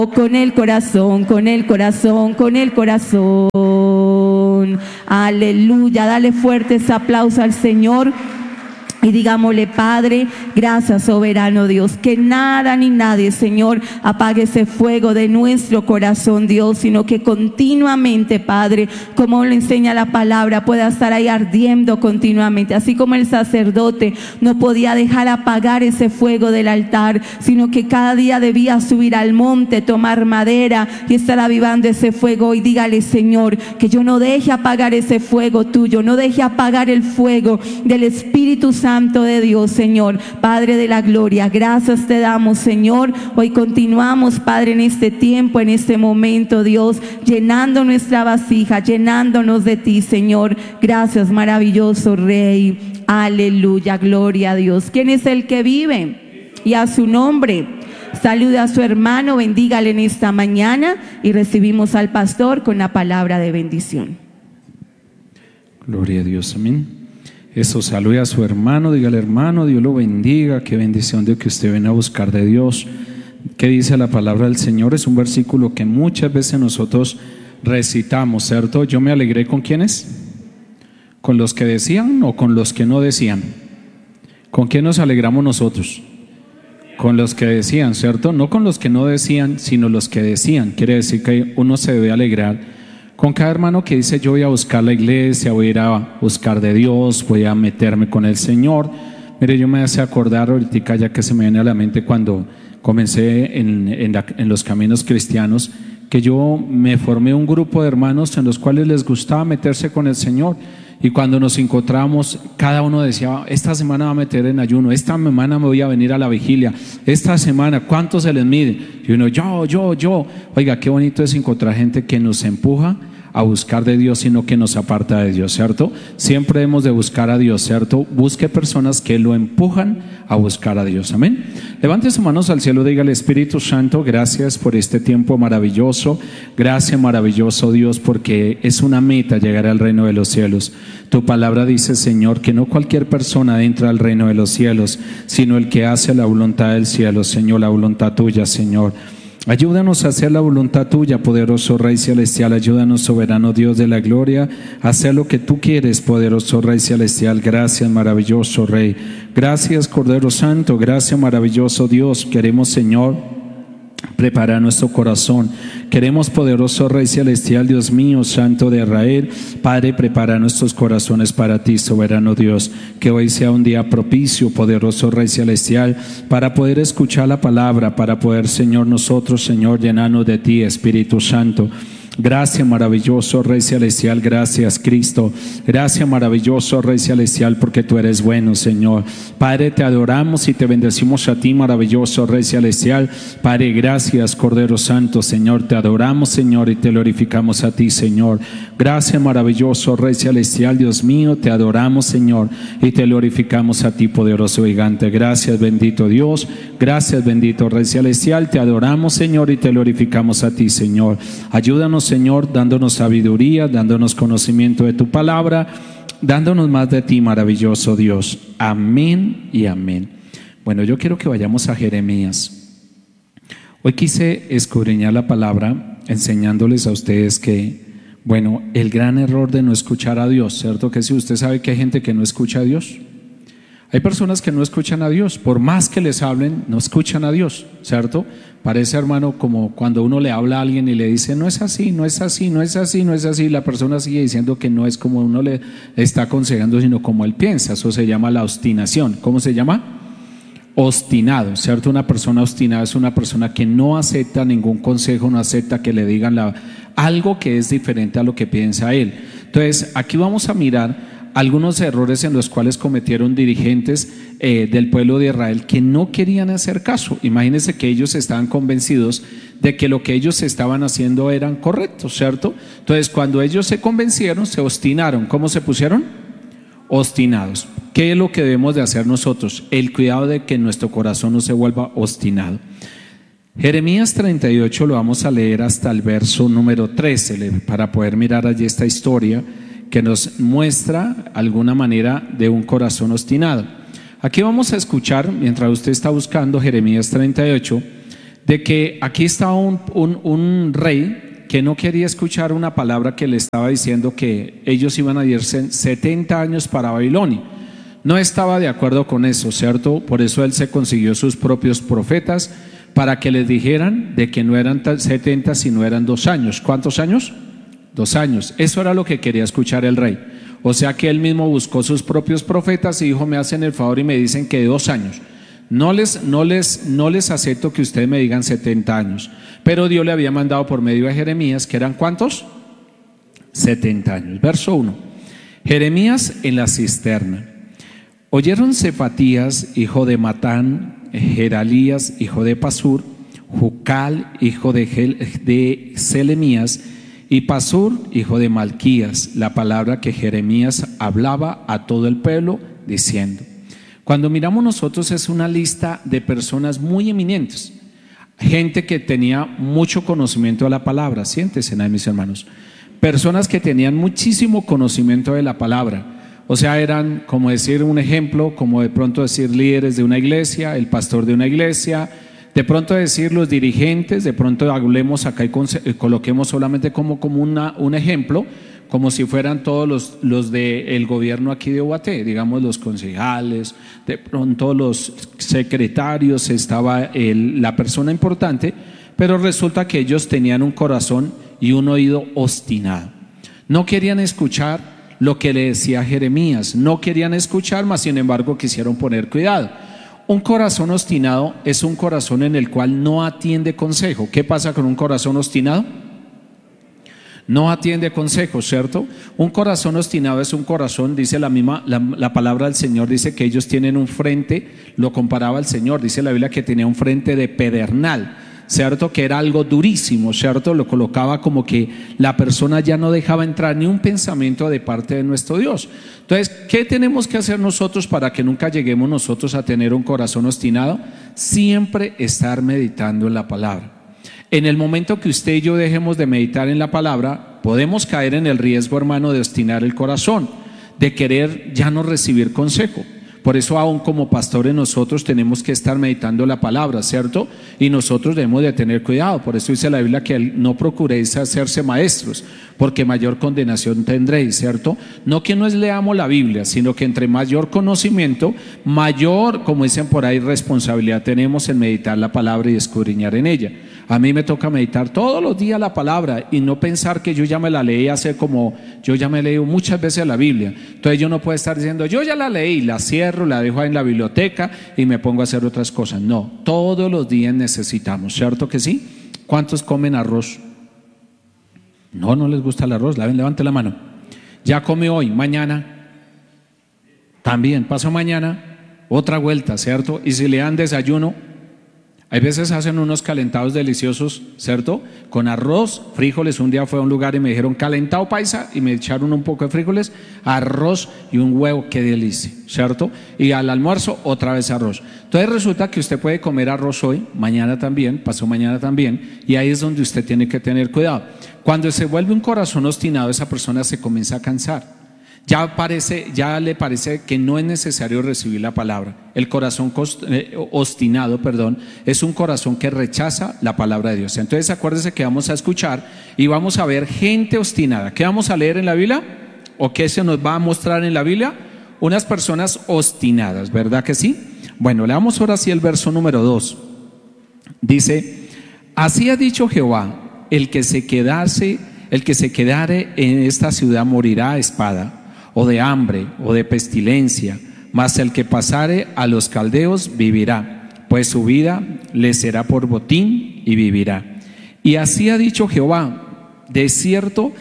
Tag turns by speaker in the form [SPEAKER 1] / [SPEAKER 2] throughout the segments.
[SPEAKER 1] Con el corazón, con el corazón, con el corazón. Aleluya, dale fuerte ese aplauso al Señor. Y digámosle: Padre, gracias, soberano Dios, que nada ni nadie, Señor, apague ese fuego de nuestro corazón, Dios, sino que continuamente, Padre, como lo enseña la palabra, pueda estar ahí ardiendo continuamente, así como el sacerdote no podía dejar apagar ese fuego del altar, sino que cada día debía subir al monte, tomar madera y estar avivando ese fuego. Y dígale: Señor, que yo no deje apagar ese fuego tuyo, no deje apagar el fuego del Espíritu Santo de Dios, Señor. Padre de la gloria, gracias te damos, Señor. Hoy continuamos, Padre, en este tiempo, en este momento, Dios, llenando nuestra vasija, llenándonos de ti, Señor. Gracias, maravilloso Rey. Aleluya, gloria a Dios. ¿Quién es el que vive? Y a su nombre. Salude a su hermano, bendígale en esta mañana y recibimos al pastor con la palabra de bendición.
[SPEAKER 2] Gloria a Dios, amén. Eso, salude a su hermano, dígale: hermano, Dios lo bendiga, qué bendición de que usted viene a buscar de Dios. ¿Qué dice la palabra del Señor? Es un versículo que muchas veces nosotros recitamos, ¿cierto? Yo me alegré ¿con quiénes? ¿Con los que decían o con los que no decían? ¿Con quién nos alegramos nosotros? Con los que decían, ¿cierto? No con los que no decían, sino los que decían. Quiere decir que uno se debe alegrar con cada hermano que dice: yo voy a buscar la iglesia, voy a ir a buscar de Dios, voy a meterme con el Señor. Mire, yo me hace acordar ahorita, ya que se me viene a la mente, cuando comencé en los caminos cristianos, que yo me formé un grupo de hermanos en los cuales les gustaba meterse con el Señor. Y cuando nos encontramos, cada uno decía: esta semana va a meter en ayuno, esta semana me voy a venir a la vigilia, esta semana, ¿cuánto se les mide? Y uno: yo. Oiga, qué bonito es encontrar gente que nos empuja a buscar de Dios, sino que nos aparta de Dios, ¿cierto? Siempre hemos de buscar a Dios, ¿cierto? Busque personas que lo empujan a buscar a Dios, amén. Levante sus manos al cielo, dígale: Espíritu Santo, gracias por este tiempo maravilloso, gracias, maravilloso Dios, porque es una meta llegar al reino de los cielos. Tu palabra dice, Señor, que no cualquier persona entra al reino de los cielos, sino el que hace la voluntad del cielo, Señor, la voluntad tuya, Señor. Ayúdanos a hacer la voluntad tuya, poderoso Rey Celestial. Ayúdanos, soberano Dios de la gloria, a hacer lo que tú quieres, poderoso Rey Celestial. Gracias, maravilloso Rey. Gracias, Cordero Santo. Gracias, maravilloso Dios. Queremos, Señor, preparar nuestro corazón. Queremos, poderoso Rey Celestial, Dios mío, Santo de Israel, Padre, prepara nuestros corazones para ti, soberano Dios. Que hoy sea un día propicio, poderoso Rey Celestial, para poder escuchar la palabra, para poder, Señor, nosotros, Señor, llenarnos de ti, Espíritu Santo. Gracias, maravilloso Rey Celestial. Gracias, Cristo. Gracias, maravilloso Rey Celestial, porque tú eres bueno, Señor. Padre, te adoramos y te bendecimos a ti, maravilloso Rey Celestial. Padre, gracias, Cordero Santo, Señor. Te adoramos, Señor, y te glorificamos a ti, Señor. Gracias, maravilloso Rey Celestial, Dios mío. Te adoramos, Señor, y te glorificamos a ti, poderoso gigante. Gracias, bendito Dios. Gracias, bendito Rey Celestial. Te adoramos, Señor, y te glorificamos a ti, Señor. Ayúdanos, Señor, dándonos sabiduría, dándonos conocimiento de tu palabra, dándonos más de ti, maravilloso Dios. Amén y amén. Bueno, yo quiero que vayamos a Jeremías. Hoy quise escudriñar la palabra enseñándoles a ustedes que, bueno, el gran error de no escuchar a Dios, ¿cierto? Que si usted sabe que hay gente que no escucha a Dios. Hay personas que no escuchan a Dios, por más que les hablen, no escuchan a Dios, ¿cierto? Parece, hermano, como cuando uno le habla a alguien y le dice: no es así, no es así, no es así, no es así. La persona sigue diciendo que no es como uno le está aconsejando, sino como él piensa. Eso se llama la obstinación. ¿Cómo se llama? Obstinado, ¿cierto? Una persona obstinada es una persona que no acepta ningún consejo, no acepta que le digan algo que es diferente a lo que piensa él. Entonces, aquí vamos a mirar algunos errores en los cuales cometieron dirigentes del pueblo de Israel que no querían hacer caso. Imagínense que ellos estaban convencidos de que lo que ellos estaban haciendo eran correctos, ¿cierto? Entonces, cuando ellos se convencieron, se obstinaron. ¿Cómo se pusieron? Obstinados. ¿Qué es lo que debemos de hacer nosotros? El cuidado de que nuestro corazón no se vuelva obstinado. Jeremías 38 lo vamos a leer hasta el verso número 13 para poder mirar allí esta historia que nos muestra alguna manera de un corazón obstinado. Aquí vamos a escuchar, mientras usted está buscando Jeremías 38, de que aquí estaba un rey que no quería escuchar una palabra que le estaba diciendo que ellos iban a irse 70 años para Babilonia. No estaba de acuerdo con eso, ¿cierto? Por eso él se consiguió sus propios profetas para que les dijeran de que no eran 70 sino eran 2 años. ¿Cuántos años? 2 años. Eso era lo que quería escuchar el rey. O sea que él mismo buscó sus propios profetas y dijo: me hacen el favor y me dicen que 2 años. No les acepto que ustedes me digan 70 años. Pero Dios le había mandado por medio de Jeremías, que eran ¿cuántos? 70 años. Verso 1. Jeremías en la cisterna. Oyeron Cefatías, hijo de Matán, Geralías, hijo de Pasur, Jucal, hijo de Selemías, y Pasur, hijo de Malquías, la palabra que Jeremías hablaba a todo el pueblo, diciendo. Cuando miramos nosotros es una lista de personas muy eminentes, gente que tenía mucho conocimiento de la palabra. Siéntense ahí, mis hermanos. Personas que tenían muchísimo conocimiento de la palabra. O sea, eran, como decir un ejemplo, como de pronto decir líderes de una iglesia, el pastor de una iglesia, de pronto decir los dirigentes, de pronto hablemos acá y coloquemos solamente como un ejemplo, como si fueran todos los del gobierno aquí de Ubaté, digamos los concejales, de pronto los secretarios, estaba la persona importante, pero resulta que ellos tenían un corazón y un oído obstinado. No querían escuchar lo que le decía Jeremías, no querían escuchar, mas sin embargo quisieron poner cuidado. Un corazón obstinado es un corazón en el cual no atiende consejo. ¿Qué pasa con un corazón obstinado? No atiende consejo, ¿cierto? Un corazón obstinado es un corazón, dice la palabra del Señor, dice que ellos tienen un frente, lo comparaba al Señor, dice la Biblia que tenía un frente de pedernal, ¿cierto? Que era algo durísimo, ¿cierto? Lo colocaba como que la persona ya no dejaba entrar ni un pensamiento de parte de nuestro Dios. Entonces, ¿qué tenemos que hacer nosotros para que nunca lleguemos nosotros a tener un corazón obstinado? Siempre estar meditando en la palabra. En el momento que usted y yo dejemos de meditar en la palabra, podemos caer en el riesgo, hermano, de obstinar el corazón, de querer ya no recibir consejo. Por eso aún como pastores nosotros tenemos que estar meditando la palabra, ¿cierto? Y nosotros debemos de tener cuidado. Por eso dice la Biblia que no procuréis hacerse maestros, porque mayor condenación tendréis, ¿cierto? No que no leamos la Biblia, sino que entre mayor conocimiento, mayor, como dicen por ahí, responsabilidad tenemos en meditar la palabra y escudriñar en ella. A mí me toca meditar todos los días la palabra y no pensar que yo ya me la leí hace como, yo ya me he leído muchas veces la Biblia. Entonces yo no puedo estar diciendo, yo ya la leí, la cierro, la dejo ahí en la biblioteca y me pongo a hacer otras cosas. No, todos los días necesitamos, ¿cierto que sí? ¿Cuántos comen arroz? No les gusta el arroz, levante la mano. Ya come hoy, mañana también, pasó mañana, otra vuelta, ¿cierto? Y si le dan desayuno, hay veces hacen unos calentados deliciosos, ¿cierto? Con arroz, frijoles. Un día fue a un lugar y me dijeron calentado paisa y me echaron un poco de frijoles, arroz y un huevo, qué delicia, ¿cierto? Y al almuerzo otra vez arroz. Entonces resulta que usted puede comer arroz hoy, mañana también, pasó mañana también, y ahí es donde usted tiene que tener cuidado. Cuando se vuelve un corazón obstinado, esa persona se comienza a cansar. Ya le parece que no es necesario recibir la palabra. El corazón obstinado, es un corazón que rechaza la palabra de Dios. Entonces acuérdese que vamos a escuchar y vamos a ver gente obstinada. ¿Qué vamos a leer en la Biblia? ¿O qué se nos va a mostrar en la Biblia? Unas personas obstinadas, ¿verdad que sí? Bueno, leamos ahora sí el verso número 2. Dice: así ha dicho Jehová, el que se quedare en esta ciudad morirá a espada, o de hambre, o de pestilencia, mas el que pasare a los caldeos vivirá, pues su vida le será por botín y vivirá. Y así ha dicho Jehová, de cierto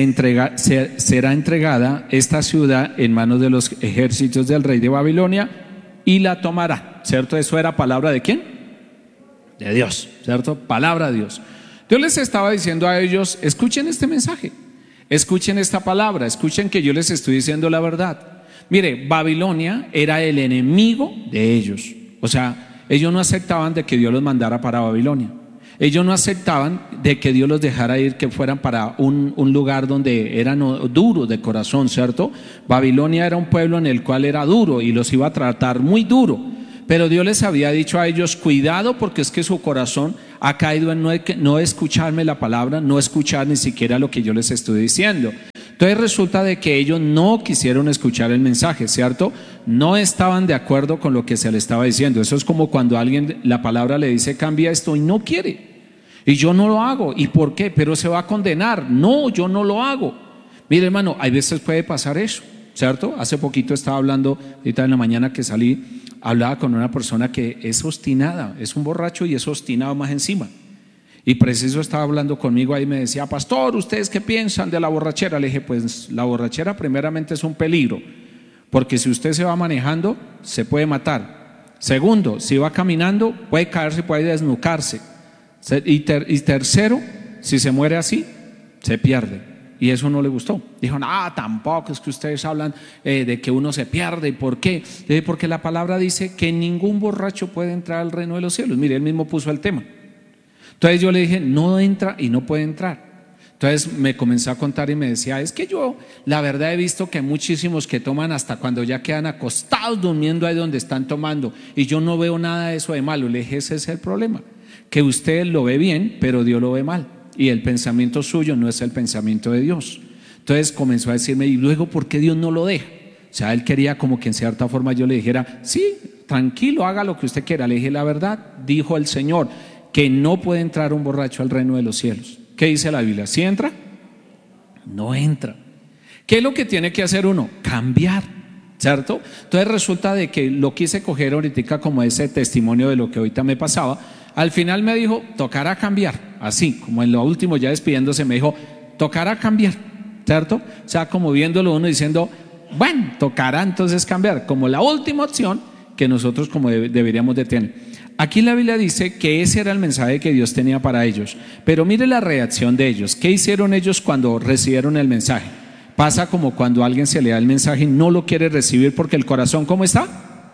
[SPEAKER 2] será entregada esta ciudad en manos de los ejércitos del rey de Babilonia y la tomará, ¿cierto? Eso era palabra de ¿quién? De Dios, ¿cierto? Palabra de Dios. Dios les estaba diciendo a ellos, escuchen este mensaje. Escuchen esta palabra, escuchen que yo les estoy diciendo la verdad. Mire, Babilonia era el enemigo de ellos. O sea, ellos no aceptaban de que Dios los mandara para Babilonia. Ellos no aceptaban de que Dios los dejara ir, que fueran para un lugar donde eran duros de corazón, ¿cierto? Babilonia era un pueblo en el cual era duro y los iba a tratar muy duro. pero Dios les había dicho a ellos: cuidado, porque es que su corazón ha caído en no escucharme la palabra, no escuchar ni siquiera lo que yo les estoy diciendo. Entonces resulta de que ellos no quisieron escuchar el mensaje, ¿cierto? No estaban de acuerdo con lo que se le estaba diciendo. Eso es como cuando alguien la palabra le dice: cambia esto, y no quiere. Y yo no lo hago. ¿Y por qué? Pero se va a condenar. No, yo no lo hago. Mire, hermano, hay veces puede pasar eso, ¿cierto? Hace poquito estaba hablando, ahorita en la mañana que salí, hablaba con una persona que es obstinada, es un borracho y es obstinado más encima. Y preciso estaba hablando conmigo ahí, me decía: pastor, ¿ustedes qué piensan de la borrachera? Le dije: pues la borrachera primeramente es un peligro, porque si usted se va manejando, se puede matar. Segundo, si va caminando, puede caerse, puede desnucarse. Y tercero, si se muere así, se pierde. Y eso no le gustó. Dijo: no, tampoco, es que ustedes hablan de que uno se pierde. ¿Y por qué? Porque la palabra dice que ningún borracho puede entrar al reino de los cielos. Mire, él mismo puso el tema. Entonces yo le dije: no entra y no puede entrar. Entonces me comenzó a contar y me decía: es que yo la verdad he visto que muchísimos que toman hasta cuando ya quedan acostados durmiendo ahí donde están tomando, y yo no veo nada de eso de malo. Le dije: ese es el problema, que usted lo ve bien, pero Dios lo ve mal, y el pensamiento suyo no es el pensamiento de Dios. Entonces comenzó a decirme: y luego, ¿por qué Dios no lo deja? O sea, él quería como que en cierta forma yo le dijera: sí, tranquilo, haga lo que usted quiera. Le dije: la verdad, dijo el Señor, que no puede entrar un borracho al reino de los cielos. ¿Qué dice la Biblia? ¿Sí entra? No entra. ¿Qué es lo que tiene que hacer uno? Cambiar, ¿cierto? Entonces resulta de que lo quise coger ahorita como ese testimonio de lo que ahorita me pasaba. Al final me dijo: tocará cambiar. Así, como en lo último, ya despidiéndose, me dijo: tocará cambiar, ¿cierto? O sea, como viéndolo uno diciendo: bueno, tocará entonces cambiar, como la última opción que nosotros como deberíamos de tener. Aquí la Biblia dice que ese era el mensaje que Dios tenía para ellos. Pero mire la reacción de ellos. ¿Qué hicieron ellos cuando recibieron el mensaje? Pasa como cuando a alguien se le da el mensaje y no lo quiere recibir porque el corazón, ¿cómo está?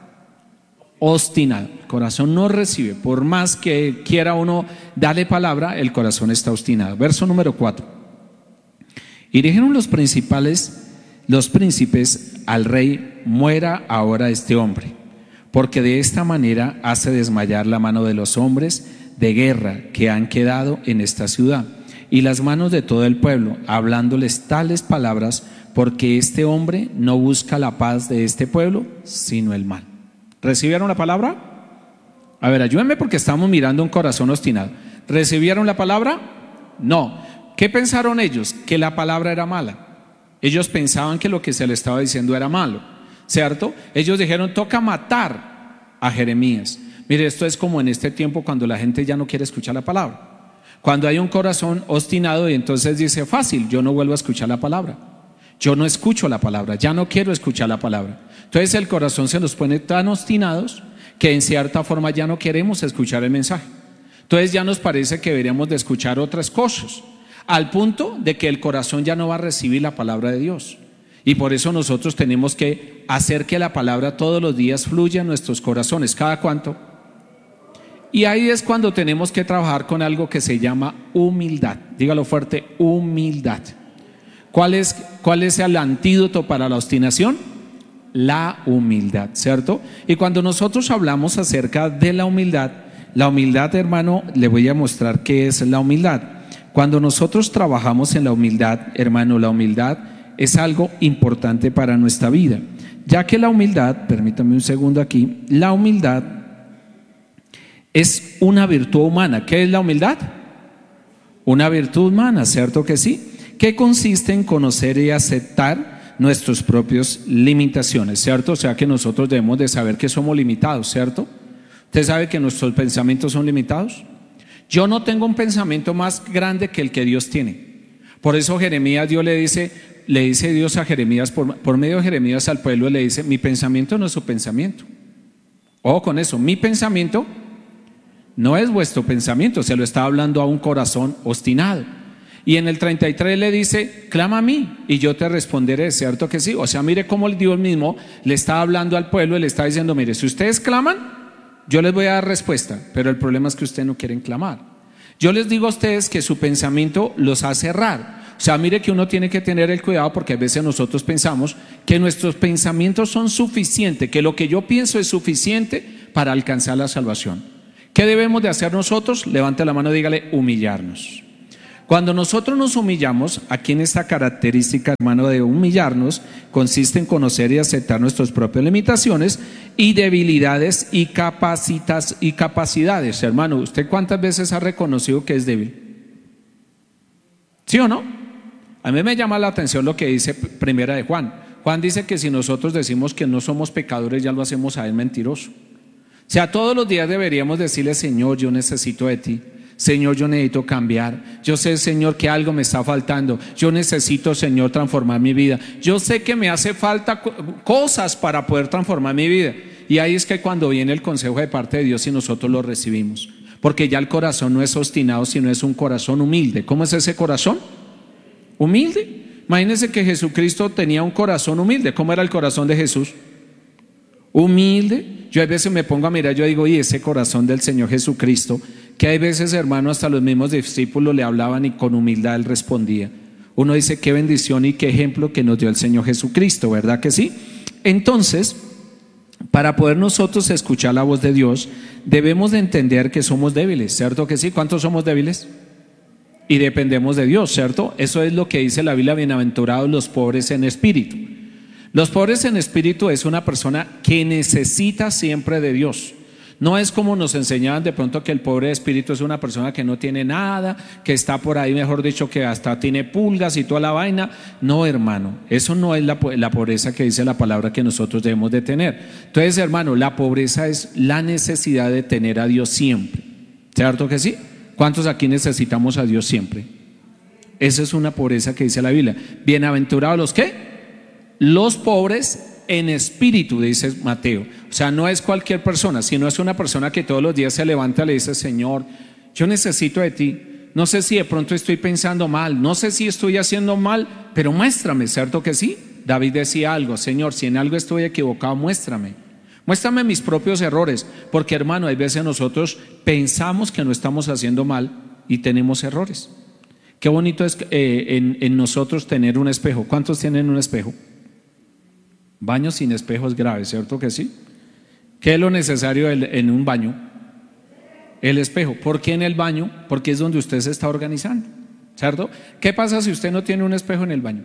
[SPEAKER 2] Obstinado. El corazón no recibe. Por más que quiera uno darle palabra, el corazón está obstinado. Verso número 4. Y dijeron los príncipes al rey: muera ahora este hombre, porque de esta manera hace desmayar la mano de los hombres de guerra que han quedado en esta ciudad, y las manos de todo el pueblo, hablándoles tales palabras, porque este hombre no busca la paz de este pueblo, sino el mal. ¿Recibieron la palabra? A ver, ayúdenme, porque estamos mirando un corazón obstinado. ¿Recibieron la palabra? No. ¿Qué pensaron ellos? Que la palabra era mala. Ellos pensaban que lo que se le estaba diciendo era malo, ¿cierto? Ellos dijeron: toca matar a Jeremías. Mire, esto es como en este tiempo cuando la gente ya no quiere escuchar la palabra. Cuando hay un corazón obstinado y entonces dice: fácil, yo no vuelvo a escuchar la palabra. Yo no escucho la palabra, ya no quiero escuchar la palabra. Entonces el corazón se nos pone tan obstinados que en cierta forma ya no queremos escuchar el mensaje. Entonces ya nos parece que deberíamos de escuchar otras cosas, al punto de que el corazón ya no va a recibir la palabra de Dios. Y por eso nosotros tenemos que hacer que la palabra todos los días fluya en nuestros corazones. ¿Cada cuánto? Y ahí es cuando tenemos que trabajar con algo que se llama humildad. Dígalo fuerte: humildad. ¿Cuál es el antídoto para la obstinación? La humildad, ¿cierto? Y cuando nosotros hablamos acerca de la humildad, hermano, le voy a mostrar qué es la humildad. Cuando nosotros trabajamos en la humildad, hermano, la humildad es algo importante para nuestra vida, ya que la humildad, permítame un segundo aquí, la humildad es una virtud humana. ¿Qué es la humildad? Una virtud humana, ¿cierto que sí? Que consiste en conocer y aceptar nuestras propias limitaciones, ¿cierto? O sea que nosotros debemos de saber que somos limitados, ¿cierto? ¿Usted sabe que nuestros pensamientos son limitados? Yo no tengo un pensamiento más grande que el que Dios tiene. Por eso Jeremías, Dios le dice Dios a Jeremías, por medio de Jeremías al pueblo, le dice: mi pensamiento no es su pensamiento. Ojo con eso, mi pensamiento no es vuestro pensamiento. Se lo está hablando a un corazón obstinado. Y en el 33 le dice: clama a mí y yo te responderé, ¿cierto que sí? O sea, mire cómo Dios mismo le está hablando al pueblo y le está diciendo: mire, si ustedes claman, yo les voy a dar respuesta, pero el problema es que ustedes no quieren clamar. Yo les digo a ustedes que su pensamiento los hace errar. O sea, mire que uno tiene que tener el cuidado, porque a veces nosotros pensamos que nuestros pensamientos son suficientes, que lo que yo pienso es suficiente para alcanzar la salvación. ¿Qué debemos de hacer nosotros? Levante la mano, dígale: humillarnos. Cuando nosotros nos humillamos, aquí en esta característica, hermano, de humillarnos, consiste en conocer y aceptar nuestras propias limitaciones y debilidades y capacidades. Hermano, ¿usted cuántas veces ha reconocido que es débil? ¿Sí o no? A mí me llama la atención lo que dice Primera de Juan. Juan dice que si nosotros decimos que no somos pecadores, ya lo hacemos a él mentiroso. O sea, todos los días deberíamos decirle: Señor, yo necesito de ti. Señor, yo necesito cambiar. Yo sé, Señor, que algo me está faltando. Yo necesito, Señor, transformar mi vida. Yo sé que me hace falta cosas para poder transformar mi vida. Y ahí es que cuando viene el consejo de parte de Dios y nosotros lo recibimos. Porque ya el corazón no es obstinado, sino es un corazón humilde. ¿Cómo es ese corazón? Humilde. Imagínense que Jesucristo tenía un corazón humilde. ¿Cómo era el corazón de Jesús? Humilde. Yo a veces me pongo a mirar, yo digo: y ese corazón del Señor Jesucristo, que hay veces, hermano, hasta los mismos discípulos le hablaban y con humildad él respondía. Uno dice: qué bendición y qué ejemplo que nos dio el Señor Jesucristo, ¿verdad que sí? Entonces, para poder nosotros escuchar la voz de Dios, debemos de entender que somos débiles, ¿cierto que sí? ¿Cuántos somos débiles? Y dependemos de Dios, ¿cierto? Eso es lo que dice la Biblia: bienaventurados los pobres en espíritu. Los pobres en espíritu es una persona que necesita siempre de Dios. No es como nos enseñaban de pronto que el pobre de espíritu es una persona que no tiene nada, que está por ahí, mejor dicho, que hasta tiene pulgas y toda la vaina. No, hermano, eso no es la pobreza que dice la palabra que nosotros debemos de tener. Entonces, hermano, la pobreza es la necesidad de tener a Dios siempre, ¿cierto que sí? ¿Cuántos aquí necesitamos a Dios siempre? Esa es una pobreza que dice la Biblia. Bienaventurados los ¿qué? Los pobres en espíritu, dice Mateo. O sea, no es cualquier persona, sino es una persona que todos los días se levanta y le dice: Señor, yo necesito de ti. No sé si de pronto estoy pensando mal, no sé si estoy haciendo mal, pero muéstrame, ¿cierto que sí? David decía algo: Señor, si en algo estoy equivocado, muéstrame. Muéstrame mis propios errores, porque, hermano, hay veces nosotros pensamos que no estamos haciendo mal y tenemos errores. Qué bonito es en nosotros tener un espejo. ¿Cuántos tienen un espejo? Baño sin espejo es grave, ¿cierto que sí? ¿Qué es lo necesario en un baño? El espejo. ¿Por qué en el baño? Porque es donde usted se está organizando, ¿cierto? ¿Qué pasa si usted no tiene un espejo en el baño?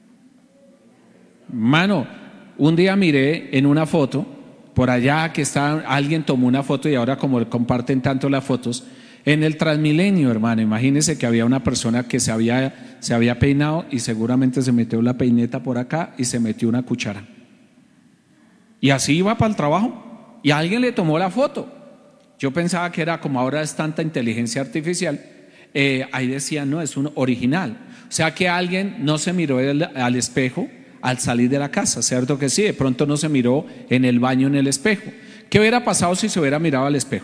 [SPEAKER 2] Mano, un día miré en una foto, por allá que alguien tomó una foto, y ahora como comparten tanto las fotos, en el Transmilenio, hermano, imagínense que había una persona que se había peinado y seguramente se metió la peineta por acá y se metió una cuchara. Y así iba para el trabajo y alguien le tomó la foto. Yo pensaba que era como ahora es tanta inteligencia artificial, ahí decía: no, es un original. O sea que alguien no se miró al espejo al salir de la casa, ¿cierto que sí? De pronto no se miró en el baño en el espejo. ¿Qué hubiera pasado si se hubiera mirado al espejo?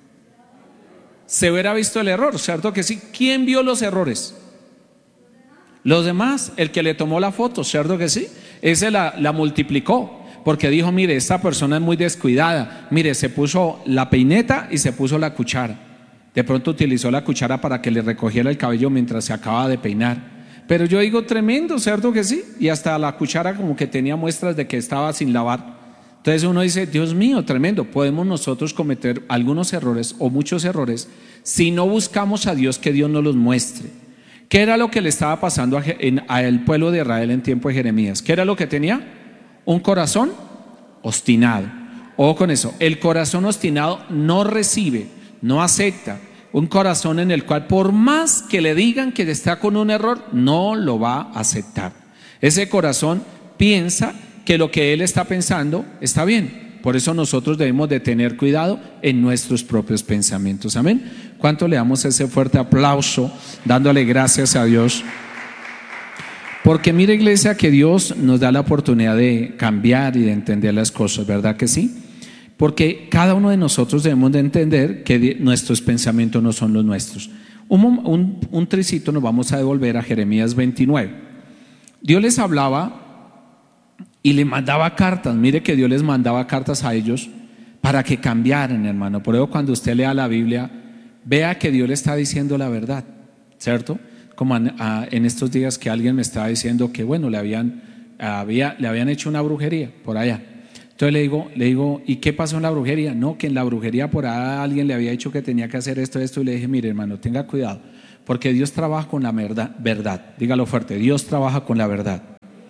[SPEAKER 2] Se hubiera visto el error, ¿cierto que sí? ¿Quién vio los errores? Los demás, el que le tomó la foto, ¿cierto que sí? Ese la multiplicó, porque dijo: mire, esta persona es muy descuidada, mire, se puso la peineta y se puso la cuchara. De pronto utilizó la cuchara para que le recogiera el cabello mientras se acaba de peinar. Pero yo digo: tremendo, ¿cierto que sí? Y hasta la cuchara como que tenía muestras de que estaba sin lavar. Entonces uno dice: Dios mío, tremendo. Podemos nosotros cometer algunos errores o muchos errores si no buscamos a Dios, que Dios nos los muestre. ¿Qué era lo que le estaba pasando al pueblo de Israel en tiempo de Jeremías? ¿Qué era lo que tenía? Un corazón obstinado. Ojo con eso: el corazón obstinado no recibe, no acepta. Un corazón en el cual, por más que le digan que está con un error, no lo va a aceptar. Ese corazón piensa que lo que él está pensando está bien. Por eso nosotros debemos de tener cuidado en nuestros propios pensamientos. Amén. ¿Cuánto le damos ese fuerte aplauso dándole gracias a Dios? Porque mire, iglesia, que Dios nos da la oportunidad de cambiar y de entender las cosas, ¿verdad que sí? Porque cada uno de nosotros debemos de entender que nuestros pensamientos no son los nuestros. Un tricito nos vamos a devolver a Jeremías 29. Dios les hablaba y le mandaba cartas. Mire que Dios les mandaba cartas a ellos para que cambiaran, hermano. Por eso cuando usted lea la Biblia, vea que Dios le está diciendo la verdad, ¿cierto? Como en estos días que alguien me estaba diciendo que bueno, le habían hecho una brujería por allá. Entonces le digo, ¿y qué pasó en la brujería? No, que en la brujería por ahí alguien le había dicho que tenía que hacer esto, y le dije, mire hermano, tenga cuidado, porque Dios trabaja con la verdad. Dígalo fuerte, Dios trabaja con la verdad.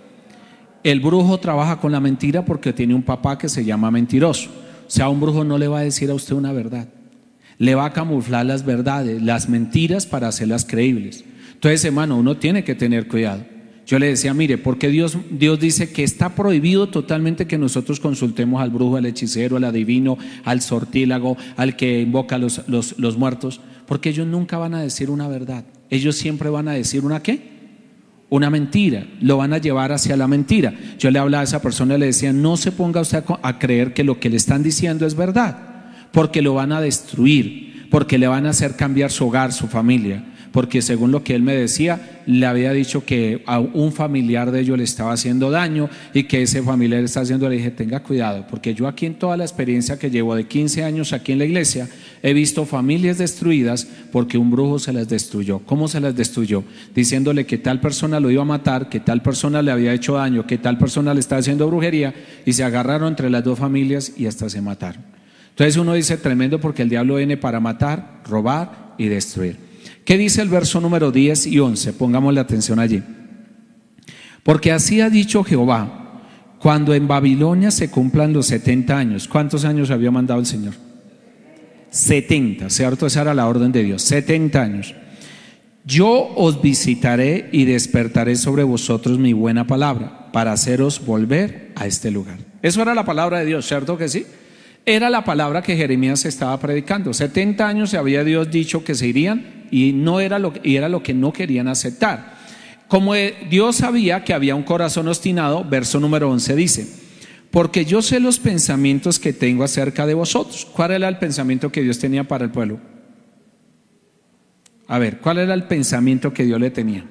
[SPEAKER 2] El brujo trabaja con la mentira porque tiene un papá que se llama mentiroso. O sea, un brujo no le va a decir a usted una verdad, le va a camuflar las verdades, las mentiras para hacerlas creíbles. Entonces, hermano, uno tiene que tener cuidado. Yo le decía, mire, porque Dios dice que está prohibido totalmente que nosotros consultemos al brujo, al hechicero, al adivino, al sortílago, al que invoca a los muertos, porque ellos nunca van a decir una verdad. Ellos siempre van a decir ¿una qué? Una mentira, lo van a llevar hacia la mentira. Yo le hablaba a esa persona y le decía, no se ponga usted a creer que lo que le están diciendo es verdad, porque lo van a destruir, porque le van a hacer cambiar su hogar, su familia, porque según lo que él me decía, le había dicho que a un familiar de ellos le estaba haciendo daño y que ese familiar le está haciendo. Le dije, tenga cuidado, porque yo aquí en toda la experiencia que llevo de 15 años aquí en la iglesia, he visto familias destruidas porque un brujo se las destruyó. ¿Cómo se las destruyó? Diciéndole que tal persona lo iba a matar, que tal persona le había hecho daño, que tal persona le estaba haciendo brujería, y se agarraron entre las dos familias y hasta se mataron. Entonces uno dice, tremendo, porque el diablo viene para matar, robar y destruir. ¿Qué dice el verso número 10 y 11? Pongámosle atención allí. Porque así ha dicho Jehová, cuando en Babilonia se cumplan los 70 años. ¿Cuántos años había mandado el Señor? 70, ¿cierto? Esa era la orden de Dios, 70 años. Yo os visitaré y despertaré sobre vosotros mi buena palabra, para haceros volver a este lugar. Eso era la palabra de Dios, ¿cierto que sí? Era la palabra que Jeremías estaba predicando. 70 años se había Dios dicho que se irían, y era lo que no querían aceptar. Como Dios sabía que había un corazón obstinado, verso número 11 dice, porque yo sé los pensamientos que tengo acerca de vosotros. ¿Cuál era el pensamiento que Dios tenía para el pueblo? A ver, ¿cuál era el pensamiento que Dios le tenía?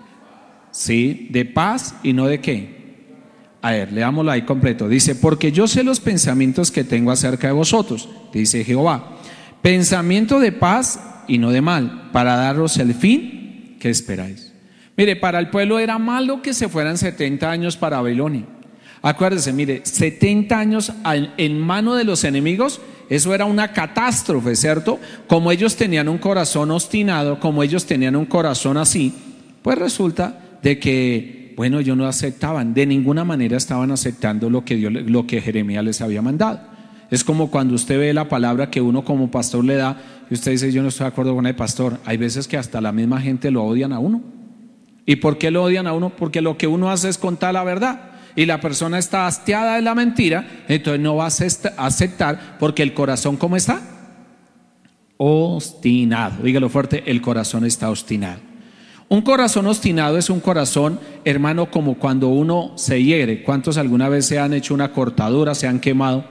[SPEAKER 2] Sí, de paz y no de qué. A ver, leámoslo ahí completo. Dice, porque yo sé los pensamientos que tengo acerca de vosotros, dice Jehová, pensamiento de paz y no de mal, para daros el fin que esperáis. Mire, para el pueblo era malo que se fueran 70 años para Babilonia. Acuérdese, mire, 70 años en mano de los enemigos, eso era una catástrofe, ¿cierto? Como ellos tenían un corazón obstinado, como ellos tenían un corazón así, pues resulta de que, bueno, ellos no aceptaban, de ninguna manera estaban aceptando lo que Jeremías les había mandado. Es como cuando usted ve la palabra que uno como pastor le da y usted dice, yo no estoy de acuerdo con el pastor. Hay veces que hasta la misma gente lo odian a uno. ¿Y por qué lo odian a uno? Porque lo que uno hace es contar la verdad y la persona está hastiada de la mentira, entonces no va a aceptar, porque el corazón, ¿cómo está? Obstinado. Dígalo fuerte, el corazón está obstinado. Un corazón obstinado es un corazón, hermano, como cuando uno se hiere. ¿Cuántos alguna vez se han hecho una cortadura, se han quemado?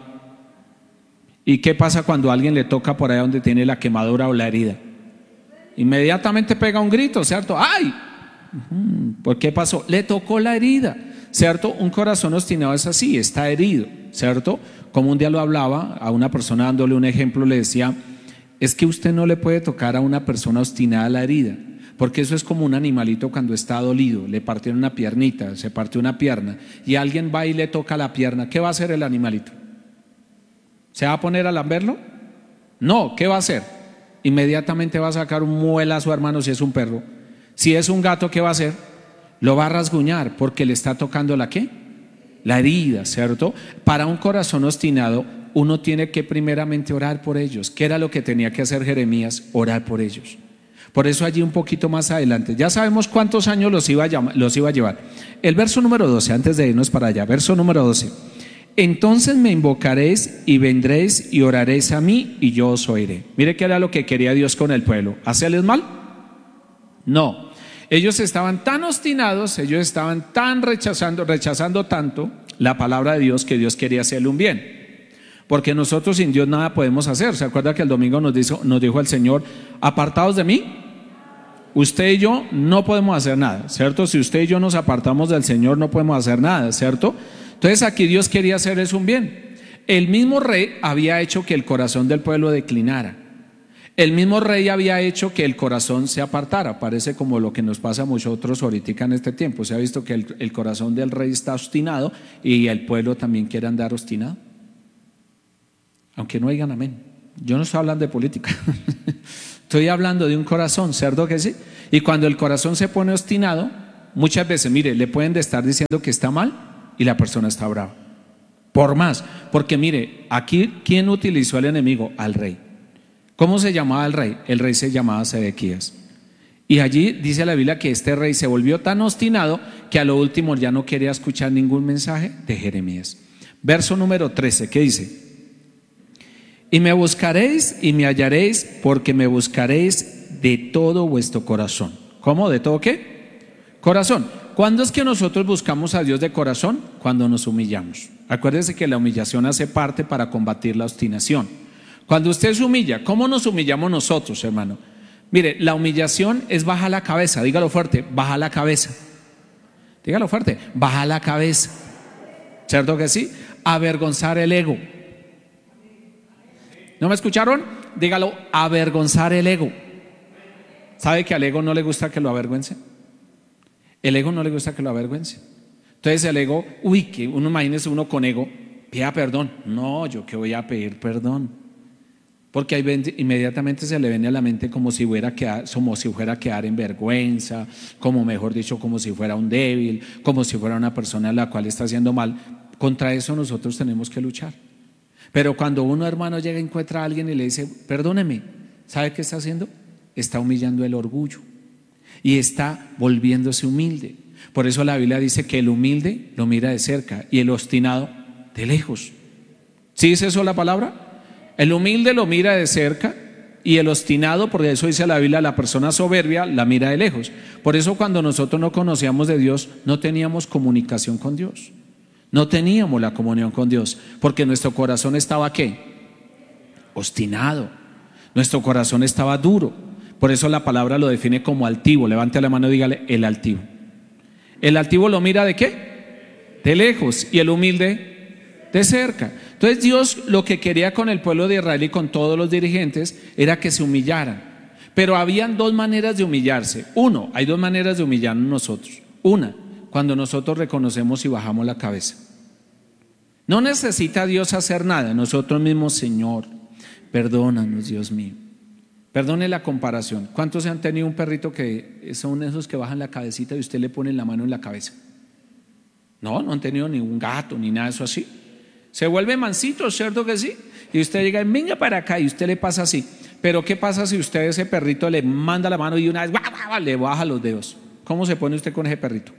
[SPEAKER 2] ¿Y qué pasa cuando a alguien le toca por ahí donde tiene la quemadura o la herida? Inmediatamente pega un grito, ¿cierto? ¡Ay! ¿Por qué pasó? Le tocó la herida, ¿cierto? Un corazón obstinado es así, está herido, ¿cierto? Como un día lo hablaba a una persona dándole un ejemplo, le decía, es que usted no le puede tocar a una persona obstinada la herida, porque eso es como un animalito cuando está dolido, le partieron una piernita, se partió una pierna, y alguien va y le toca la pierna. ¿Qué va a hacer el animalito? ¿Se va a poner a lamberlo? No, ¿qué va a hacer? Inmediatamente va a sacar un muelazo, hermano, si es un perro. Si es un gato, ¿qué va a hacer? Lo va a rasguñar porque le está tocando ¿la qué? La herida, ¿cierto? Para un corazón obstinado, uno tiene que primeramente orar por ellos. ¿Qué era lo que tenía que hacer Jeremías? Orar por ellos. Por eso allí un poquito más adelante, ya sabemos cuántos años los iba a llevar. El verso número 12, antes de irnos para allá, verso número 12. Entonces me invocaréis y vendréis y oraréis a mí y yo os oiré. Mire qué era lo que quería Dios con el pueblo. ¿Hacerles mal? No. Ellos estaban tan obstinados, ellos estaban tan rechazando tanto la palabra de Dios, que Dios quería hacerle un bien. Porque nosotros sin Dios nada podemos hacer. ¿Se acuerda que el domingo nos dijo el Señor, apartados de mí? Usted y yo no podemos hacer nada, ¿cierto? Si usted y yo nos apartamos del Señor no podemos hacer nada, ¿cierto? Entonces aquí Dios quería hacerles un bien. El mismo rey había hecho que el corazón del pueblo declinara. El mismo rey había hecho que el corazón se apartara. Parece como lo que nos pasa a nosotros ahorita en este tiempo. Se ha visto que el corazón del rey está obstinado y el pueblo también quiere andar obstinado. Aunque no digan amén. Yo no estoy hablando de política. Estoy hablando de un corazón, ¿cierto que sí? Y cuando el corazón se pone obstinado, muchas veces, mire, le pueden estar diciendo que está mal y la persona está brava. Por más, porque mire, aquí, ¿quién utilizó al enemigo? Al rey. ¿Cómo se llamaba el rey? El rey se llamaba Sedequías. Y allí dice la Biblia que este rey se volvió tan obstinado que a lo último ya no quería escuchar ningún mensaje de Jeremías. Verso número 13, ¿qué dice? Y me buscaréis y me hallaréis, porque me buscaréis de todo vuestro corazón. ¿Cómo? ¿De todo qué? Corazón. ¿Cuándo es que nosotros buscamos a Dios de corazón? Cuando nos humillamos. Acuérdense que la humillación hace parte para combatir la obstinación. Cuando usted se humilla, ¿cómo nos humillamos nosotros, hermano? Mire, la humillación es bajar la cabeza. Dígalo fuerte, baja la cabeza. Dígalo fuerte, baja la cabeza. ¿Cierto que sí? Avergonzar el ego. ¿No me escucharon? Dígalo, avergonzar el ego. ¿Sabe que al ego no le gusta que lo avergüence? El ego no le gusta que lo avergüence. Entonces el ego, que uno imagínese uno con ego, pida perdón. No, yo que voy a pedir perdón. Porque ahí inmediatamente se le viene a la mente como si fuera a quedar en vergüenza, como mejor dicho, como si fuera un débil, como si fuera una persona a la cual está haciendo mal. Contra eso nosotros tenemos que luchar. Pero cuando uno, hermano, llega y encuentra a alguien y le dice, perdóneme, ¿sabe qué está haciendo? Está humillando el orgullo y está volviéndose humilde. Por eso la Biblia dice que el humilde lo mira de cerca y el obstinado de lejos. ¿Sí dice eso la palabra? El humilde lo mira de cerca y el obstinado, porque eso dice la Biblia, la persona soberbia la mira de lejos. Por eso cuando nosotros no conocíamos de Dios, no teníamos comunicación con Dios. No teníamos la comunión con Dios, porque nuestro corazón estaba ¿qué? Obstinado. Nuestro corazón estaba duro. Por eso la palabra lo define como altivo. Levante la mano y dígale, el altivo. El altivo lo mira ¿de qué? De lejos. Y el humilde de cerca. Entonces Dios lo que quería con el pueblo de Israel y con todos los dirigentes era que se humillaran. Pero habían dos maneras de humillarse. Hay dos maneras de humillarnos nosotros. Una, cuando nosotros reconocemos y bajamos la cabeza. No necesita Dios hacer nada. Nosotros mismos, Señor, perdónanos, Dios mío. Perdone la comparación. ¿Cuántos han tenido un perrito que son esos que bajan la cabecita y usted le pone la mano en la cabeza? No han tenido ni un gato ni nada de eso así. Se vuelve mansito, ¿cierto que sí? Y usted llega, venga para acá, y usted le pasa así. Pero ¿qué pasa si usted a ese perrito le manda la mano y una vez le baja los dedos? ¿Cómo se pone usted con ese perrito?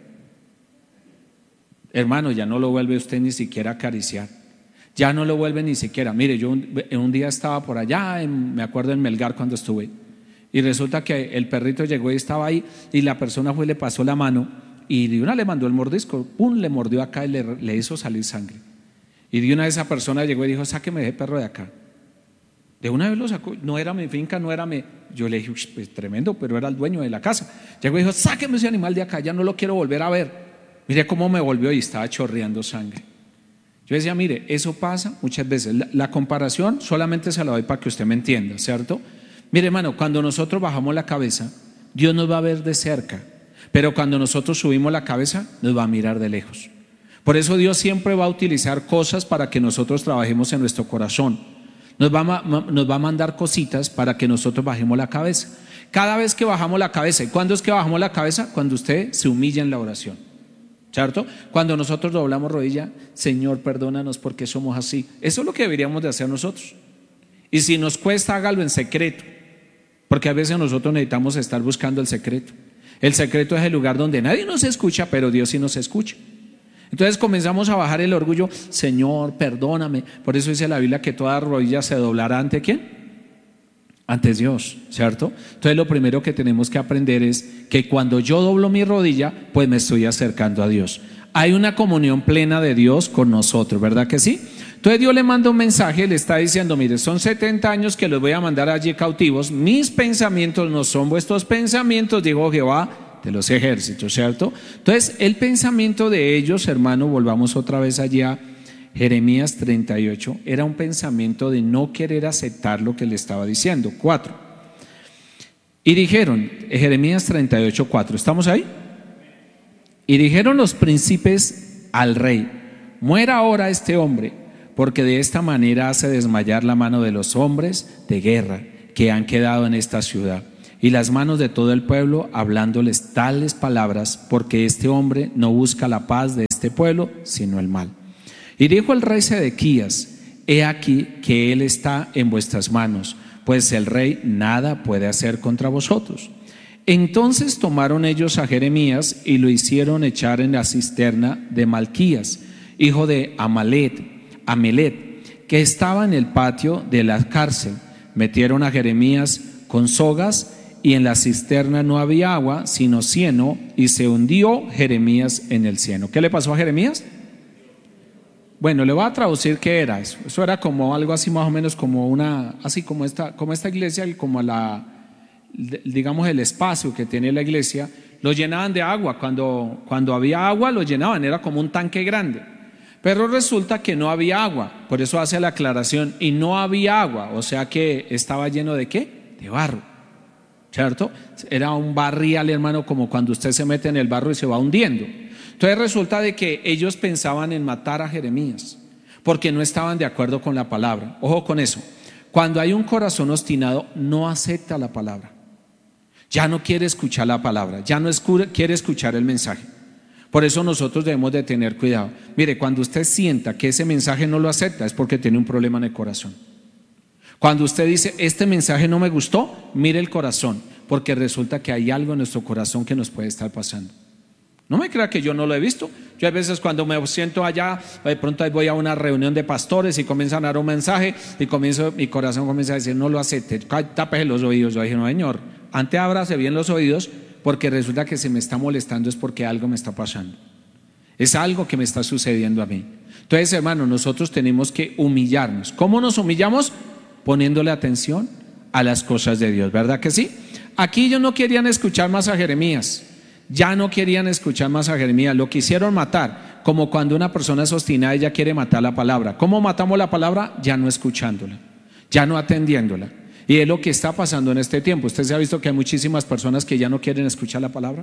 [SPEAKER 2] Hermano, ya no lo vuelve usted ni siquiera a acariciar. Ya no lo vuelve ni siquiera. Mire, yo un día estaba por allá, me acuerdo en Melgar cuando estuve, y resulta que el perrito llegó y estaba ahí, y la persona fue y le pasó la mano, y de una le mandó el mordisco, pum, le mordió acá y le hizo salir sangre. Y de una vez esa persona llegó y dijo, sáqueme ese perro de acá. De una vez lo sacó, no era mi finca, no era mi. Yo le dije, pues tremendo, pero era el dueño de la casa. Llegó y dijo, sáqueme ese animal de acá, ya no lo quiero volver a ver. Mire cómo me volvió y estaba chorreando sangre. Yo decía, mire, eso pasa muchas veces. La comparación solamente se la doy para que usted me entienda, ¿cierto? Mire, hermano, cuando nosotros bajamos la cabeza, Dios nos va a ver de cerca. Pero cuando nosotros subimos la cabeza, nos va a mirar de lejos. Por eso Dios siempre va a utilizar cosas para que nosotros trabajemos en nuestro corazón. Nos va a mandar cositas para que nosotros bajemos la cabeza. Cada vez que bajamos la cabeza, ¿y cuándo es que bajamos la cabeza? Cuando usted se humilla en la oración, ¿cierto? Cuando nosotros doblamos rodilla, Señor, perdónanos porque somos así. Eso es lo que deberíamos de hacer nosotros. Y si nos cuesta, hágalo en secreto, porque a veces nosotros necesitamos estar buscando el secreto. El secreto es el lugar donde nadie nos escucha, pero Dios sí nos escucha. Entonces comenzamos a bajar el orgullo, Señor, perdóname. Por eso dice la Biblia que toda rodilla se doblará ante ¿quién? Ante Dios, ¿cierto? Entonces lo primero que tenemos que aprender es que cuando yo doblo mi rodilla, pues me estoy acercando a Dios. Hay una comunión plena de Dios con nosotros, ¿verdad que sí? Entonces Dios le manda un mensaje, le está diciendo, mire, son 70 años que los voy a mandar allí cautivos. Mis pensamientos no son vuestros pensamientos, dijo Jehová de los ejércitos, ¿cierto? Entonces el pensamiento de ellos, hermano, volvamos otra vez allá, Jeremías 38, era un pensamiento de no querer aceptar lo que le estaba diciendo. 4, Y dijeron, Jeremías 38:4, ¿estamos ahí? Y dijeron los príncipes al rey: muera ahora este hombre, porque de esta manera hace desmayar la mano de los hombres de guerra que han quedado en esta ciudad, y las manos de todo el pueblo, hablándoles tales palabras, porque este hombre no busca la paz de este pueblo, sino el mal. Y dijo el rey Sedequías: he aquí que él está en vuestras manos, pues el rey nada puede hacer contra vosotros. Entonces tomaron ellos a Jeremías y lo hicieron echar en la cisterna de Malquías, hijo de Amelet, que estaba en el patio de la cárcel. Metieron a Jeremías con sogas, y en la cisterna no había agua, sino cieno, y se hundió Jeremías en el cieno. ¿Qué le pasó a Jeremías? Bueno, le voy a traducir qué era eso. Eso era como algo así más o menos como una, así como esta iglesia, como digamos el espacio que tiene la iglesia, lo llenaban de agua. Cuando había agua lo llenaban, era como un tanque grande. Pero resulta que no había agua, por eso hace la aclaración, y no había agua, o sea que estaba lleno de ¿qué? De barro, ¿cierto? Era un barrial, hermano, como cuando usted se mete en el barro y se va hundiendo. Entonces resulta de que ellos pensaban en matar a Jeremías, porque no estaban de acuerdo con la palabra. Ojo con eso, cuando hay un corazón obstinado, no acepta la palabra, ya no quiere escuchar la palabra, ya no quiere escuchar el mensaje. Por eso nosotros debemos de tener cuidado. Mire, cuando usted sienta que ese mensaje no lo acepta, es porque tiene un problema en el corazón. Cuando usted dice, este mensaje no me gustó, mire el corazón, porque resulta que hay algo en nuestro corazón que nos puede estar pasando. No me crea que yo no lo he visto. Yo a veces cuando me siento allá, de pronto voy a una reunión de pastores y comienzan a dar un mensaje y mi corazón comienza a decir, no lo acepte, tápese los oídos. Yo dije, no señor, antes ábrase bien los oídos, porque resulta que se me está molestando, es porque algo me está pasando, es algo que me está sucediendo a mí. Entonces, hermano, nosotros tenemos que humillarnos. ¿Cómo nos humillamos? Poniéndole atención a las cosas de Dios, ¿verdad que sí? Aquí ellos no querían escuchar más a Jeremías, ya no querían escuchar más a Jeremías, lo quisieron matar, como cuando una persona es obstinada y ya quiere matar la palabra. ¿Cómo matamos la palabra? Ya no escuchándola, ya no atendiéndola. Y es lo que está pasando en este tiempo. ¿Usted se ha visto que hay muchísimas personas que ya no quieren escuchar la palabra?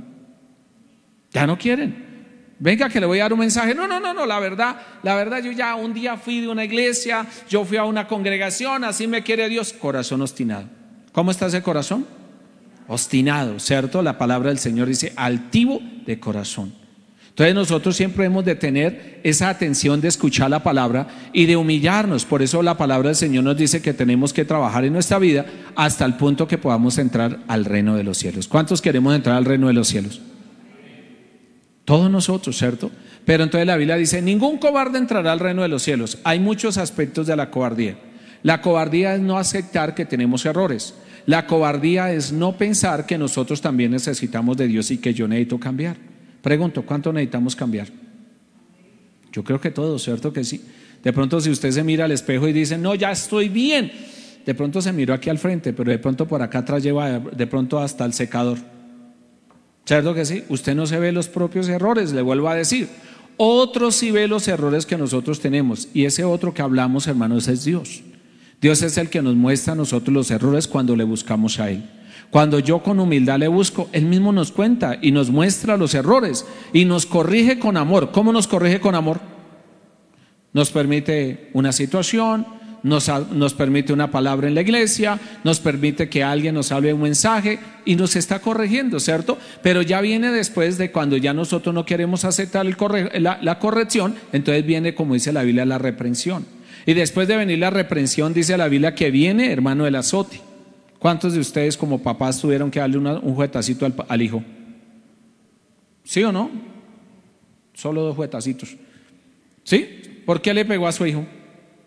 [SPEAKER 2] Ya no quieren. Venga que le voy a dar un mensaje. No, la verdad yo ya un día fui de una iglesia, yo fui a una congregación, así me quiere Dios. Corazón obstinado. ¿Cómo está ese corazón? Obstinado, ¿cierto? La palabra del Señor dice altivo de corazón. Entonces nosotros siempre hemos de tener esa atención de escuchar la palabra y de humillarnos. Por eso la palabra del Señor nos dice que tenemos que trabajar en nuestra vida hasta el punto que podamos entrar al reino de los cielos. ¿Cuántos queremos entrar al reino de los cielos? Todos nosotros, ¿cierto? Pero entonces la Biblia dice, ningún cobarde entrará al reino de los cielos. Hay muchos aspectos de la cobardía. La cobardía es no aceptar que tenemos errores. La cobardía es no pensar que nosotros también necesitamos de Dios y que yo necesito cambiar. Pregunto, ¿cuánto necesitamos cambiar? Yo creo que todos, ¿cierto que sí? De pronto si usted se mira al espejo y dice, no, ya estoy bien, de pronto se miró aquí al frente, pero de pronto por acá atrás lleva de pronto hasta el secador, ¿cierto que sí? Usted no se ve los propios errores, le vuelvo a decir. Otro sí ve los errores que nosotros tenemos, y ese otro que hablamos, hermanos, es Dios. Dios es el que nos muestra a nosotros los errores cuando le buscamos a Él. Cuando yo con humildad le busco, Él mismo nos cuenta y nos muestra los errores y nos corrige con amor. ¿Cómo nos corrige con amor? Nos permite una situación, nos permite una palabra en la iglesia, nos permite que alguien nos hable un mensaje y nos está corrigiendo, ¿cierto? Pero ya viene después de cuando ya nosotros no queremos aceptar la corrección, entonces viene, como dice la Biblia, la reprensión. Y después de venir la reprensión, dice la Biblia que viene, hermano, el azote. ¿Cuántos de ustedes como papás tuvieron que darle un juguetacito al hijo? ¿Sí o no? Solo 2 juguetacitos. ¿Sí? ¿Por qué le pegó a su hijo?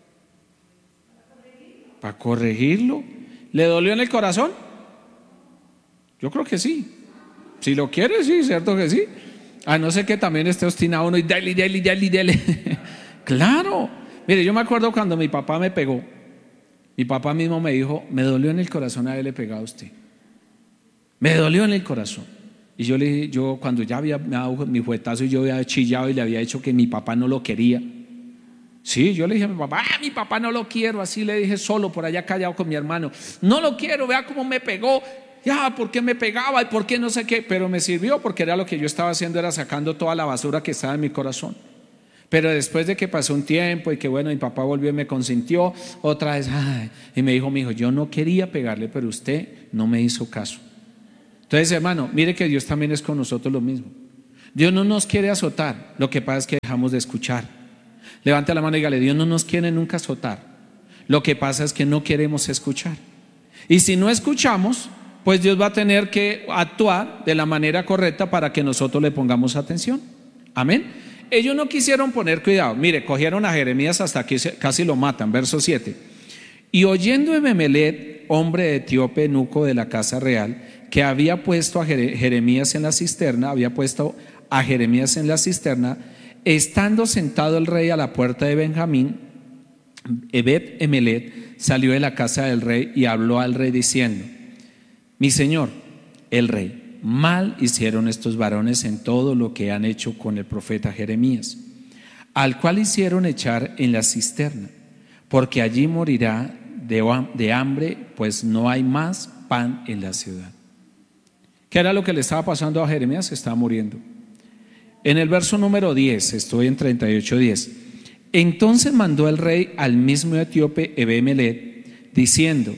[SPEAKER 2] Para corregirlo. ¿Le dolió en el corazón? Yo creo que sí. Si lo quiere, sí, cierto que sí. A no ser que también esté obstinado uno y dale. Claro. Mire, yo me acuerdo cuando mi papá me pegó. Mi papá mismo me dijo, me dolió en el corazón haberle pegado a usted. Me dolió en el corazón. Y yo le dije, yo cuando ya había dado mi juguetazo y yo había chillado y le había dicho que mi papá no lo quería. Sí, yo le dije a mi papá no lo quiero. Así le dije solo por allá callado con mi hermano. No lo quiero, vea cómo me pegó. Ya, ¿por qué me pegaba? ¿Y por qué no sé qué? Pero me sirvió, porque era lo que yo estaba haciendo, era sacando toda la basura que estaba en mi corazón. Pero después de que pasó un tiempo y que bueno, mi papá volvió y me consintió otra vez, y me dijo, mi hijo, yo no quería pegarle, pero usted no me hizo caso. Entonces, hermano, mire que Dios también es con nosotros lo mismo. Dios no nos quiere azotar, lo que pasa es que dejamos de escuchar. Levante la mano y dígale, Dios no nos quiere nunca azotar, lo que pasa es que no queremos escuchar. Y si no escuchamos, pues Dios va a tener que actuar de la manera correcta para que nosotros le pongamos atención. Amén. Ellos no quisieron poner cuidado. Mire, cogieron a Jeremías hasta que casi lo matan. Verso 7. Y oyendo Ebemelet, hombre etíope, eunuco de la casa real, que había puesto a Jeremías en la cisterna, estando sentado el rey a la puerta de Benjamín, Ebed-Emelet salió de la casa del rey y habló al rey diciendo: mi señor, el rey, mal hicieron estos varones en todo lo que han hecho con el profeta Jeremías, al cual hicieron echar en la cisterna, porque allí morirá de hambre, pues no hay más pan en la ciudad. ¿Qué era lo que le estaba pasando a Jeremías? Se estaba muriendo. En el verso número 10, estoy en 38:10. Entonces mandó el rey al mismo etíope Ebemelet, diciendo: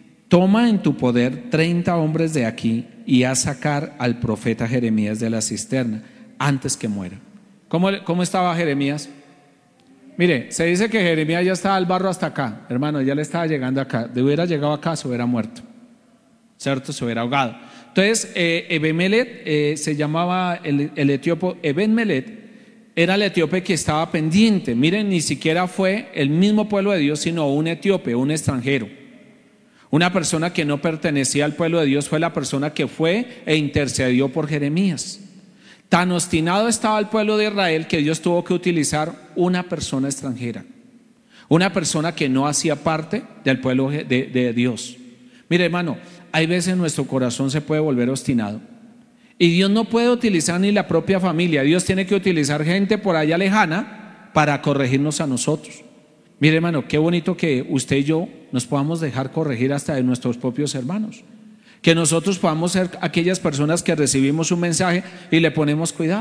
[SPEAKER 2] toma en tu poder 30 hombres de aquí y haz sacar al profeta Jeremías de la cisterna antes que muera. ¿Cómo estaba Jeremías? Mire, se dice que Jeremías ya estaba al barro hasta acá, hermano, ya le estaba llegando acá. De hubiera llegado acá, se hubiera muerto, ¿cierto? Se hubiera ahogado. Entonces, Ebemelet, se llamaba el etíope Ebemelet, era el etíope que estaba pendiente. Miren, ni siquiera fue el mismo pueblo de Dios, sino un etíope, un extranjero. Una persona que no pertenecía al pueblo de Dios fue la persona que fue e intercedió por Jeremías. Tan obstinado estaba el pueblo de Israel que Dios tuvo que utilizar una persona extranjera, una persona que no hacía parte del pueblo de Dios. Mire, hermano, hay veces nuestro corazón se puede volver obstinado y Dios no puede utilizar ni la propia familia. Dios tiene que utilizar gente por allá lejana para corregirnos a nosotros. Mire, hermano, qué bonito que usted y yo nos podamos dejar corregir hasta de nuestros propios hermanos, que nosotros podamos ser aquellas personas que recibimos un mensaje y le ponemos cuidado.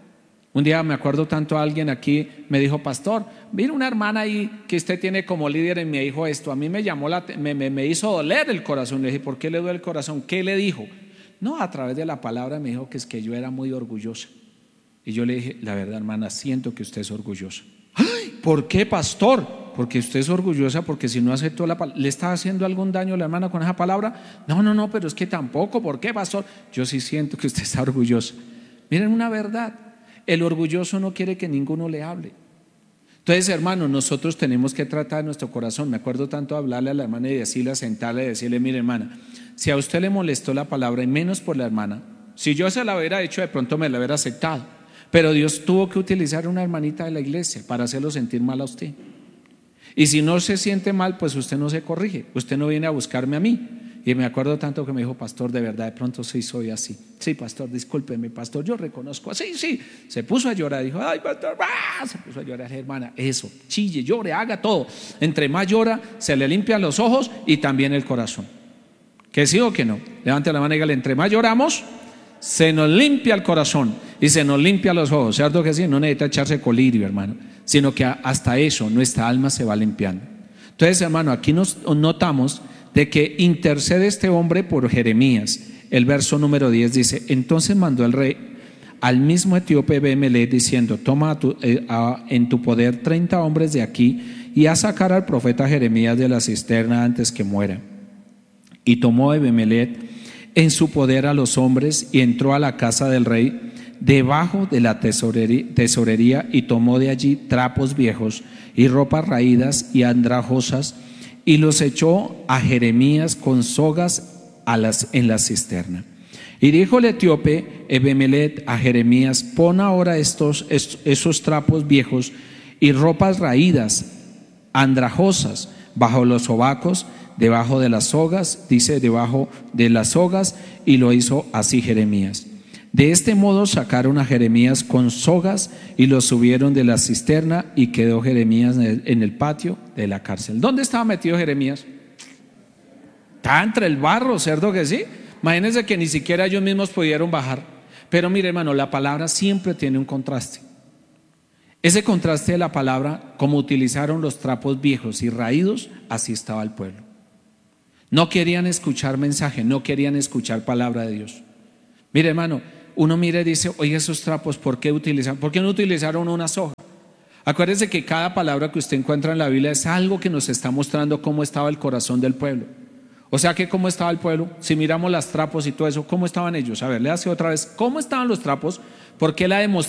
[SPEAKER 2] Un día me acuerdo tanto, alguien aquí me dijo: pastor, mira una hermana ahí que usted tiene como líder en mi hijo esto. A mí me llamó me hizo doler el corazón. Le dije: ¿por qué le duele el corazón? ¿Qué le dijo? No, a través de la palabra me dijo que es que yo era muy orgullosa. Y yo le dije: la verdad, hermana, siento que usted es orgullosa. ¡Ay! ¿Por qué, pastor? Porque usted es orgullosa, porque si no aceptó la palabra, ¿le está haciendo algún daño a la hermana con esa palabra? No, pero es que tampoco. ¿Por qué, pastor? Yo sí siento que usted está orgullosa. Miren una verdad: el orgulloso no quiere que ninguno le hable. Entonces, hermano, nosotros tenemos que tratar nuestro corazón. Me acuerdo tanto de hablarle a la hermana y decirle, sentarle y decirle: mire, hermana, si a usted le molestó la palabra, y menos por la hermana, si yo se la hubiera hecho, de pronto me la hubiera aceptado, pero Dios tuvo que utilizar una hermanita de la iglesia para hacerlo sentir mal a usted. Y si no se siente mal, pues usted no se corrige, usted no viene a buscarme a mí. Y me acuerdo tanto que me dijo: pastor, de verdad, de pronto sí soy así. Sí, pastor, discúlpeme, pastor, yo reconozco. Sí. Se puso a llorar, dijo: ay, pastor, se puso a llorar, hermana. Eso, chille, llore, haga todo. Entre más llora, se le limpian los ojos y también el corazón. ¿Que sí o que no? Levante la mano y dígale: entre más lloramos, se nos limpia el corazón y se nos limpia los ojos. ¿Cierto que sí? No necesita echarse colirio, hermano, sino que hasta eso nuestra alma se va limpiando. Entonces, hermano, aquí nos notamos de que intercede este hombre por Jeremías. El verso número 10 dice: entonces mandó el rey al mismo etíope Ebemelet diciendo: toma en tu poder 30 hombres de aquí y haz sacar al profeta Jeremías de la cisterna antes que muera. Y tomó Ebemelet en su poder a los hombres y entró a la casa del rey debajo de la tesorería y tomó de allí trapos viejos y ropas raídas y andrajosas y los echó a Jeremías con sogas en la cisterna. Y dijo el etíope Ebemelet a Jeremías: pon ahora esos trapos viejos y ropas raídas, andrajosas, bajo los sobacos, debajo de las sogas, dice debajo de las sogas, y lo hizo así Jeremías. De este modo sacaron a Jeremías con sogas y lo subieron de la cisterna, y quedó Jeremías en el patio de la cárcel. ¿Dónde estaba metido Jeremías? Está entre el barro, ¿cierto que sí? Imagínense que ni siquiera ellos mismos pudieron bajar. Pero mire, hermano, la palabra siempre tiene un contraste. Ese contraste de la palabra, como utilizaron los trapos viejos y raídos, así estaba el pueblo. No querían escuchar mensaje, no querían escuchar palabra de Dios. Mire, hermano, uno mira y dice, oye, esos trapos, ¿por qué no utilizaron una soga? Acuérdese que cada palabra que usted encuentra en la Biblia es algo que nos está mostrando cómo estaba el corazón del pueblo. O sea que cómo estaba el pueblo, si miramos las trapos y todo eso, ¿cómo estaban ellos? A ver, léase otra vez, ¿cómo estaban los trapos? Porque la demostración